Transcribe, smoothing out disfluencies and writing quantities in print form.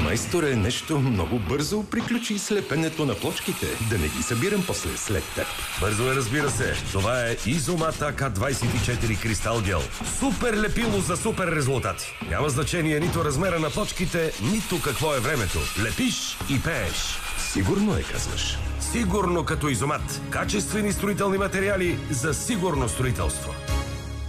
Майсторе, нещо много бързо приключи слепенето на плочките. Да не ги събирам после след теб. Бързо е, разбира се. Това е Изомат АК-24 Кристал Гел. Супер лепило за супер резултати. Няма значение нито размера на плочките, нито какво е времето. Лепиш и пееш. Сигурно е, казваш. Сигурно като Изомат. Качествени строителни материали за сигурно строителство.